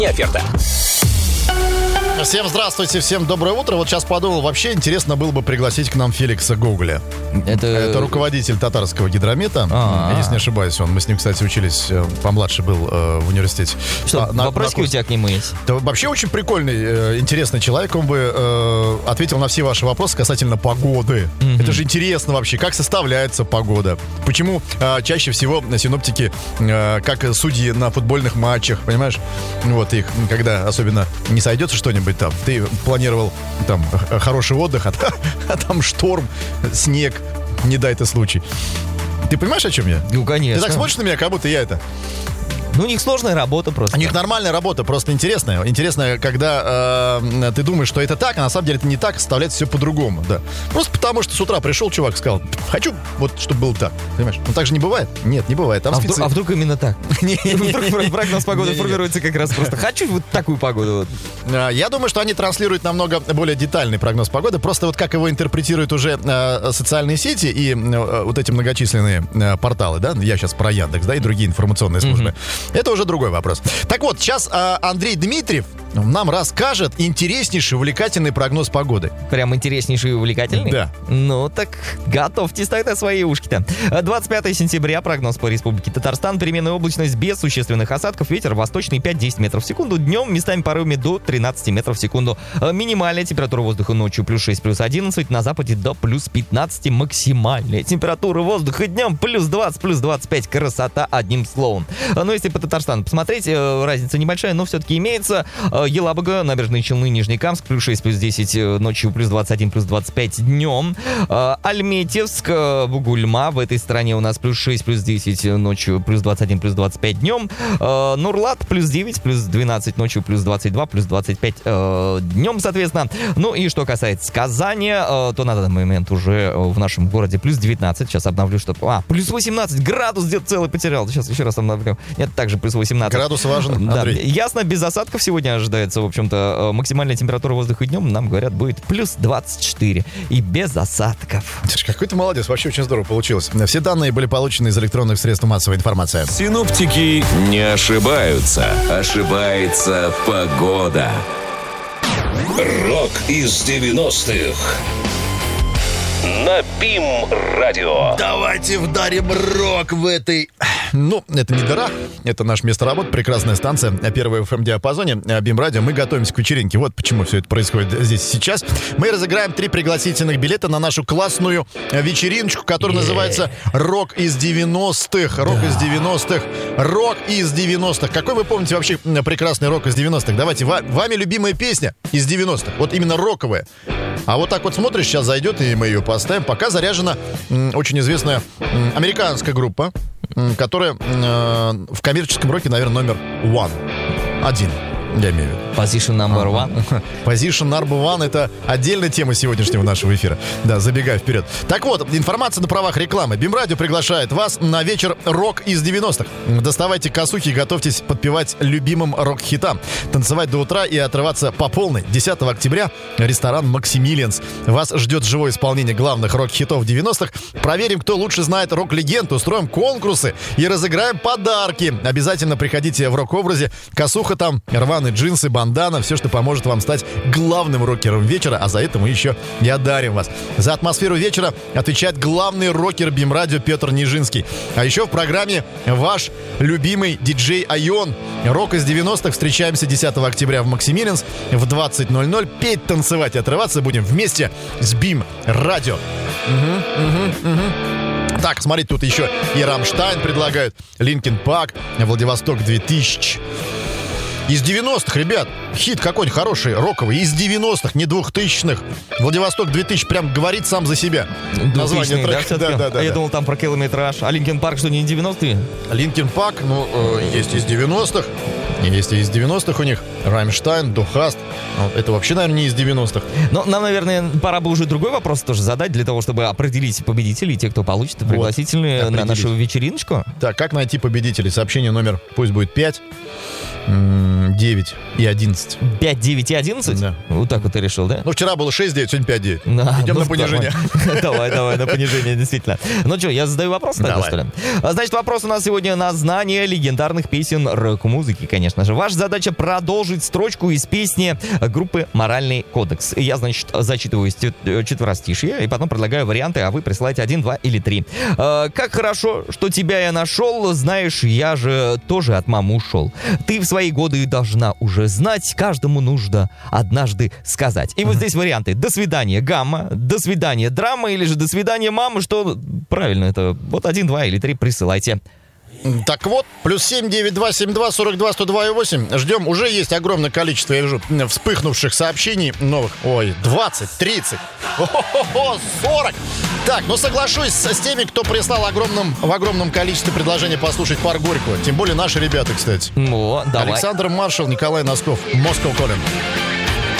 Оферта. Всем здравствуйте, всем доброе утро. Вот сейчас подумал, вообще интересно было бы пригласить к нам Феликса Гоголя. Это руководитель татарского гидромета. Если не ошибаюсь, мы с ним, кстати, учились, помладше был в университете. Что, вопросики у тебя к нему есть? Да, вообще очень прикольный, интересный человек. Он бы ответил на все ваши вопросы касательно погоды. Это же интересно вообще, как составляется погода. Почему чаще всего синоптики, как судьи на футбольных матчах, понимаешь? Вот их, когда особенно не сойдется что-нибудь там, ты планировал там хороший отдых, а там шторм, снег, не дай это случай. Ты понимаешь, о чем я? Ну, конечно. Ты так смотришь на меня, как будто я это... Ну, у них сложная работа просто. У них нормальная работа, просто интересная. Интересная, когда ты думаешь, что это так, а на самом деле это не так, составляется все по-другому, да. Просто потому, что с утра пришел чувак и сказал, хочу, вот, чтобы было так, понимаешь? Ну, так же не бывает? Нет, не бывает. Там а вдруг именно так? Вдруг прогноз погоды формируется как раз просто. Хочу вот такую погоду. Я думаю, что они транслируют намного более детальный прогноз погоды. Просто вот как его интерпретируют уже социальные сети и вот эти многочисленные порталы, да? Я сейчас про Яндекс, да, и другие информационные службы. Это уже другой вопрос. Так вот, сейчас Андрей Дмитриев нам расскажет интереснейший, увлекательный прогноз погоды. Прям интереснейший и увлекательный? Да. Ну так готовьтесь тогда свои ушки-то. 25 сентября, прогноз по республике Татарстан. Переменная облачность без существенных осадков. Ветер восточный 5-10 метров в секунду. Днем местами порывами до 13 метров в секунду. Минимальная температура воздуха ночью плюс 6, плюс 11. На западе до плюс 15. Максимальная температура воздуха днем плюс 20, плюс 25. Красота, одним словом. Но если по Татарстану посмотреть, разница небольшая, но все-таки имеется. Елабуга, Набережные Челны, Нижнекамск, плюс 6, плюс 10 ночью, плюс 21, плюс 25 днем. Альметьевск, Бугульма, в этой стороне у нас плюс 6, плюс 10 ночью, плюс 21, плюс 25 днем. Нурлат, плюс 9, плюс 12 ночью, плюс 22, плюс 25 днем, соответственно. Ну и что касается Казани, то на данный момент уже в нашем городе плюс 19. Сейчас обновлю, что... плюс 18, градус где-то целый потерял. Сейчас еще раз обновлю. Нет, также плюс 18. Градус важен, Андрей. Да, ясно, без осадков сегодня ожидается, в общем-то, максимальная температура воздуха днем, нам говорят, будет плюс 24. И без осадков. Какой ты молодец, вообще очень здорово получилось. Все данные были получены из электронных средств массовой информации. Синоптики не ошибаются. Ошибается погода. Рок из 90-х. На БИМ-радио. Давайте вдарим рок в этой... Ну, это не дыра, это наше место работы, прекрасная станция, первая в FM-диапазоне, БИМ-радио. Мы готовимся к вечеринке, вот почему все это происходит здесь сейчас. Мы разыграем 3 пригласительных билета на нашу классную вечериночку, которая называется «Рок из 90-х». Рок из 90-х. Рок из 90-х. Какой вы помните вообще прекрасный рок из 90-х? Давайте, вами любимая песня из 90-х, вот именно роковая. А вот так вот смотришь, сейчас зайдет, и мы ее поставим. Пока заряжена очень известная американская группа, которая в коммерческом роке, наверное, номер 1. Я имею в виду. Position number one. Position number one — это отдельная тема сегодняшнего нашего эфира. Да, забегая вперед. Так вот, информация на правах рекламы. БИМ-радио приглашает вас на вечер «Рок из 90-х». Доставайте косухи и готовьтесь подпевать любимым рок-хитам. Танцевать до утра и отрываться по полной. 10 октября ресторан «Максимилианс». Вас ждет живое исполнение главных рок-хитов 90-х. Проверим, кто лучше знает рок-легенд. Устроим конкурсы и разыграем подарки. Обязательно приходите в рок-образе. Косуха там, рваные джинсы, бандана, все, что поможет вам стать главным рокером вечера, а за это мы еще и одарим вас. За атмосферу вечера отвечает главный рокер БИМ-радио Петр Нижинский. А еще в программе ваш любимый диджей Айон. Рок из 90-х. Встречаемся 10 октября в Максимилианс в 20:00. Петь, танцевать и отрываться будем вместе с БИМ-радио. Так, смотрите, тут еще и Рамштайн предлагают, Линкин Парк, Владивосток 2000. Из 90-х, ребят, хит какой-нибудь хороший, роковый, из 90-х, не 2000-х. Владивосток 2000 прям говорит сам за себя. Название трека. Да, я думал, там про километраж. А Линкин Парк что, не 90-е? Линкин Парк, есть из 90-х. Есть и из 90-х у них. Рамштайн, Духаст. Это вообще, наверное, не из 90-х. Но нам, наверное, пора бы уже другой вопрос тоже задать, для того, чтобы определить победителей, те, кто получит пригласительные на нашу вечериночку. Так, как найти победителей? Сообщение номер, пусть будет 5. 9 и 11. 5, 9 и 11? Да. Вот так вот ты решил, да? Ну, вчера было 6-9, сегодня 5-9. Да, Идем ну, на понижение. Давай, на понижение, действительно. Ну что, я задаю вопрос тогда, Давай. что ли? Значит, вопрос у нас сегодня на знание легендарных песен рок-музыки, конечно же. Ваша задача продолжить строчку из песни группы «Моральный кодекс». Я, значит, зачитываю четверостишье, и потом предлагаю варианты, а вы присылаете 1, 2 или 3. Как хорошо, что тебя я нашел, знаешь, я же тоже от мамы ушел. Ты в свои годы должна уже знать, каждому нужно однажды сказать. И вот здесь варианты. До свидания, гамма, до свидания, драма, или же до свидания, мама. Что правильно это? Вот 1, 2 или 3 присылайте. Так вот, +7 9 72 42 102 и 8. Ждем. Уже есть огромное количество, я вижу, вспыхнувших сообщений новых. Ой, 20, 30, 40. Так, ну соглашусь с теми, кто прислал в огромном количестве предложений послушать пар Горького. Тем более наши ребята, кстати. О, давай. Александр Маршал, Николай Носков. Москва Колин.